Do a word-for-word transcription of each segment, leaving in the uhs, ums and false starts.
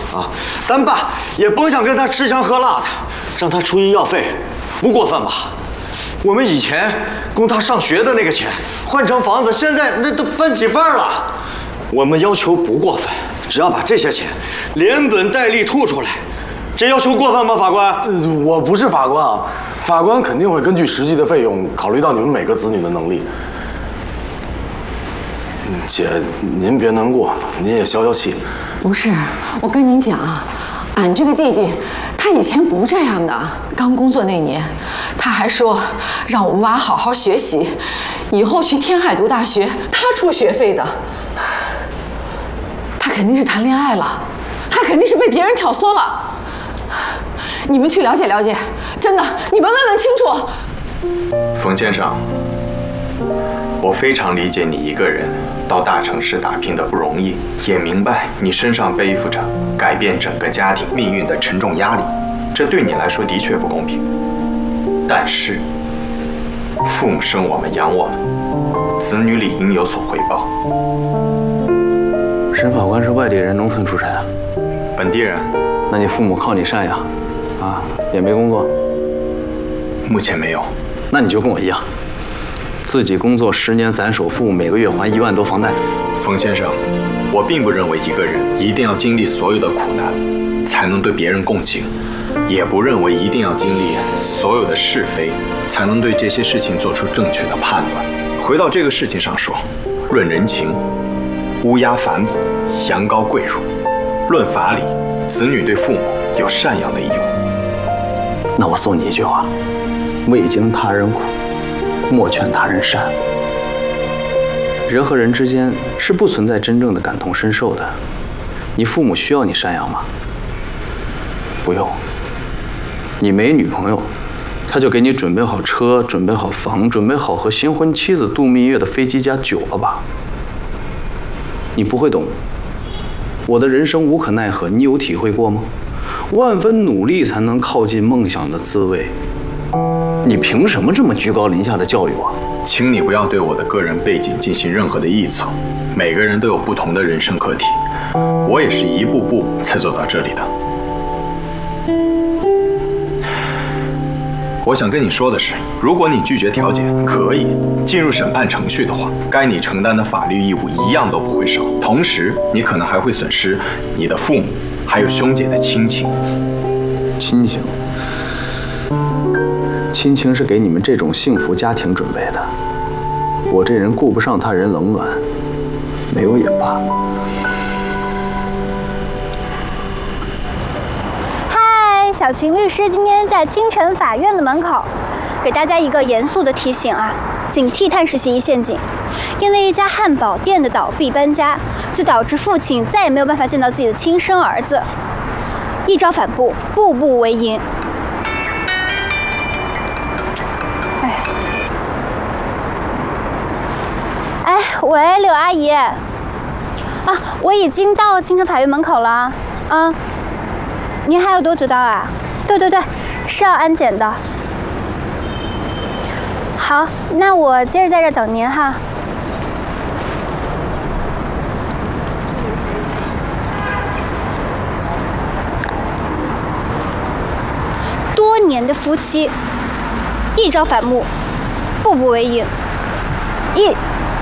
啊，咱爸也甭想跟他吃香喝辣的，让他出医药费，不过分吧？我们以前供他上学的那个钱，换成房子，现在那都分几份了。我们要求不过分，只要把这些钱连本带利吐出来，这要求过分吗？法官？ 呃、我不是法官啊，法官肯定会根据实际的费用，考虑到你们每个子女的能力。姐，您别难过，您也消消气。 不是，我跟您讲，俺这个弟弟，他以前不这样的。刚工作那年，他还说让我们娃好好学习，以后去天海读大学，他出学费的。他肯定是谈恋爱了，他肯定是被别人挑唆了。你们去了解了解，真的，你们问问清楚。 冯先生，我非常理解你一个人到大城市打拼的不容易，也明白你身上背负着改变整个家庭命运的沉重压力，这对你来说的确不公平。但是，父母生我们养我们，子女理应有所回报。 沈法官是外地人，农村出身啊？ 本地人。 那你父母靠你赡养，啊，也没工作？ 目前没有。 那你就跟我一样，自己工作十年攒首付，每个月还一万多房贷。 冯先生，我并不认为一个人一定要经历所有的苦难，才能对别人共情，也不认为一定要经历所有的是非，才能对这些事情做出正确的判断。回到这个事情上说，论人情，乌鸦反哺，羊羔跪乳；论法理，子女对父母有赡养的义务。 那我送你一句话：未经他人苦，莫劝他人善。人和人之间是不存在真正的感同身受的。你父母需要你赡养吗？不用。你没女朋友，他就给你准备好车，准备好房，准备好和新婚妻子度蜜月的飞机加酒了吧？你不会懂。我的人生无可奈何，你有体会过吗？万分努力才能靠近梦想的滋味。你凭什么这么居高临下的教育我？ 请你不要对我的个人背景进行任何的臆测。每个人都有不同的人生课题，我也是一步步才走到这里的。我想跟你说的是，如果你拒绝调解，可以进入审判程序的话，该你承担的法律义务一样都不会少。同时，你可能还会损失你的父母，还有兄姐的亲情。 亲情，亲情是给你们这种幸福家庭准备的。我这人顾不上他人冷暖，没有也罢。 小秦律师今天在青城法院的门口，给大家一个严肃的提醒啊，警惕探视嫌疑陷阱。因为一家汉堡店的倒闭搬家，就导致父亲再也没有办法见到自己的亲生儿子。一朝反步，步步为营。哎，哎，喂，柳阿姨，啊，我已经到青城法院门口了，啊。您还有多久到啊？对对对，是要安检的。好，那我接着在这等您哈。多年的夫妻，一朝反目，步步为营。一。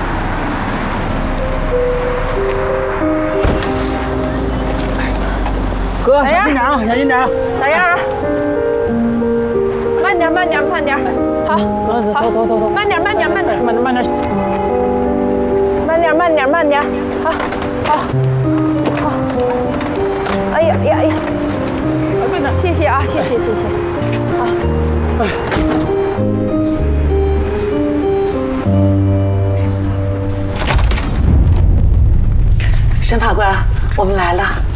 哥，小心点啊，小心点啊！ 咋样？慢点，慢点，慢点。好，好，走走走走，慢点，慢点，慢点， 慢点，慢点， 慢点，慢点，慢点。好，好，好。哎呀呀呀！慢点，谢谢啊，谢谢谢谢。好。哎。 沈法官，我们来了。